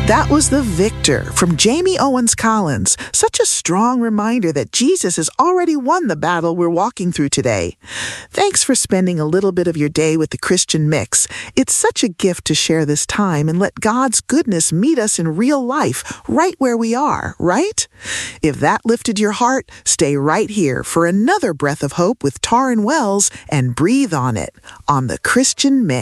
That was The Victor from Jamie Owens Collins. Such a strong reminder that Jesus has already won the battle we're walking through today. Thanks for spending a little bit of your day with the Christian Mix. It's such a gift to share this time and let God's goodness meet us in real life, right where we are, right? If that lifted your heart, stay right here for another breath of hope with Taryn Wells and breathe on it on the Christian Mix.